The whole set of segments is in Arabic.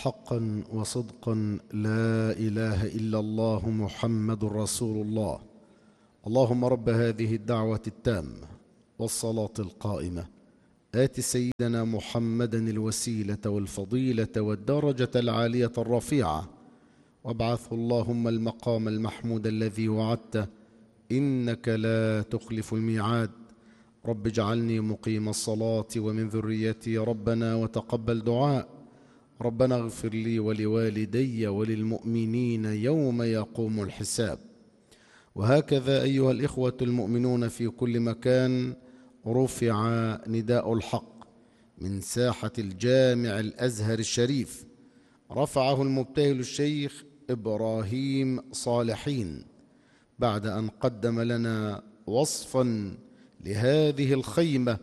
حقا وصدقا لا إله إلا الله محمد رسول الله. اللهم رب هذه الدعوة التامة والصلاة القائمة آت سيدنا محمدا الوسيلة والفضيلة والدرجة العالية الرفيعة، وابعثه اللهم المقام المحمود الذي وعدته، إنك لا تخلف الميعاد. رب اجعلني مقيم الصلاة ومن ذريتي ربنا وتقبل دعاء. ربنا اغفر لي ولوالدي وللمؤمنين يوم يقوم الحساب. وهكذا أيها الإخوة المؤمنون في كل مكان، رفع نداء الحق من ساحة الجامع الأزهر الشريف، رفعه المبتهل الشيخ إبراهيم صالحين بعد أن قدم لنا وصفا لهذه الخيمة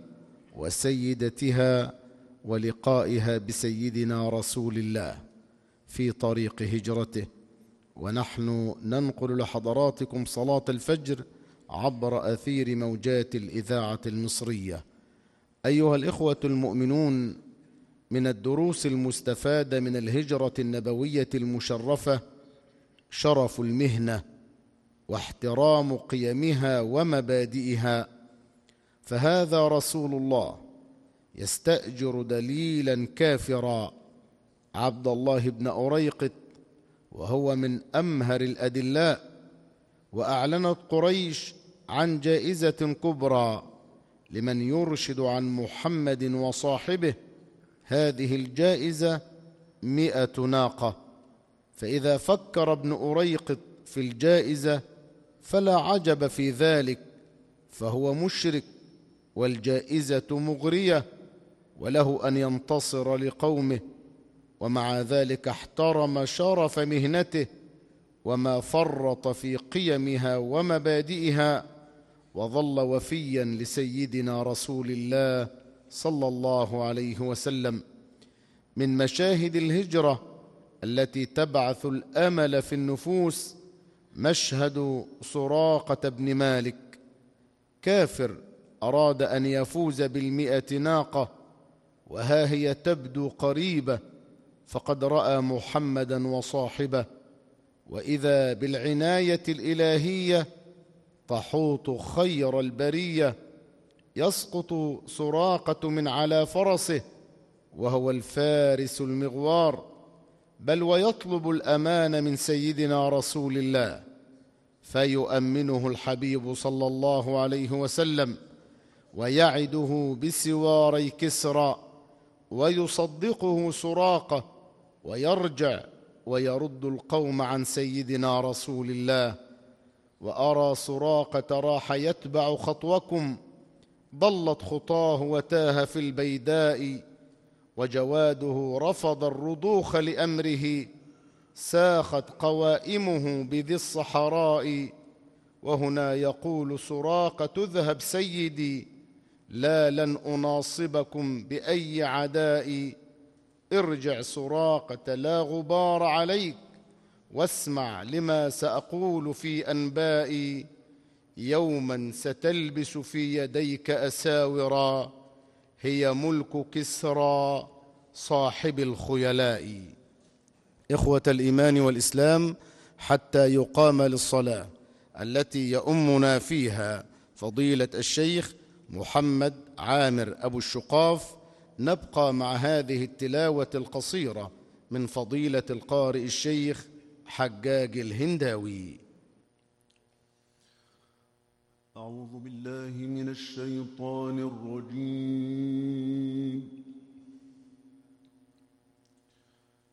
وسيدتها ولقائها بسيدنا رسول الله في طريق هجرته. ونحن ننقل لحضراتكم صلاة الفجر عبر أثير موجات الإذاعة المصرية. أيها الإخوة المؤمنون، من الدروس المستفادة من الهجرة النبوية المشرفة شرف المهنة واحترام قيمها ومبادئها، فهذا رسول الله يستأجر دليلا كافرا عبد الله بن أريقط، وهو من أمهر الأدلاء، وأعلنت قريش عن جائزة كبرى لمن يرشد عن محمد وصاحبه. هذه الجائزة 100 ناقة، فإذا فكر ابن أريقط في الجائزة فلا عجب في ذلك، فهو مشرك والجائزة مغرية وله أن ينتصر لقومه، ومع ذلك احترم شرف مهنته وما فرط في قيمها ومبادئها، وظل وفيا لسيدنا رسول الله صلى الله عليه وسلم. من مشاهد الهجرة التي تبعث الأمل في النفوس مشهد سراقة بن مالك، كافر أراد أن يفوز ب100 ناقة، وها هي تبدو قريبة، فقد رأى محمدا وصاحبه، وإذا بالعناية الإلهية تحوط خير البرية. يسقط سراقة من على فرسه وهو الفارس المغوار، بل ويطلب الأمان من سيدنا رسول الله، فيؤمنه الحبيب صلى الله عليه وسلم ويعده بسواري كسرى، ويصدقه سراقة ويرجع ويرد القوم عن سيدنا رسول الله. وأرى سراقة راح يتبع خطوكم، ضلت خطاه وتاه في البيداء، وجواده رفض الرضوخ لأمره، ساخت قوائمه بذي الصحراء. وهنا يقول سراقة اذهب سيدي، لا لن أناصبكم بأي عداء. ارجع سراقة لا غبار عليك، واسمع لما سأقول في أنبائي. يوما ستلبس في يديك أساورا، هي ملك كسرى صاحب الخيلاء. إخوة الإيمان والإسلام، حتى يقام للصلاة التي يؤمنا فيها فضيلة الشيخ محمد عامر أبو الشقاف، نبقى مع هذه التلاوة القصيرة من فضيلة القارئ الشيخ حجاج الهنداوي. أعوذ بالله من الشيطان الرجيم.